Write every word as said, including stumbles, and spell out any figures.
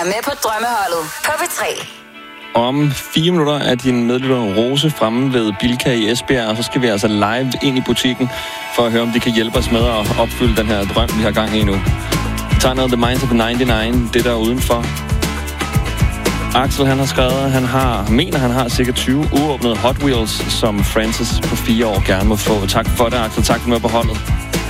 med på drømmeholdet på P tre. Om fire minutter er din medlytter Rose fremme ved Bilka i Esbjerg, og så skal vi altså live ind i butikken for at høre, om de kan hjælpe os med at opfylde den her drøm, vi har gang i nu. Vi tager noget The Minds of ninety-nine, det der er udenfor. Axel, han har skrevet, han har, mener han har cirka tyve uåbnede Hot Wheels, som Francis på fire år gerne må få. Tak for det, Axel. Tak for med på holdet.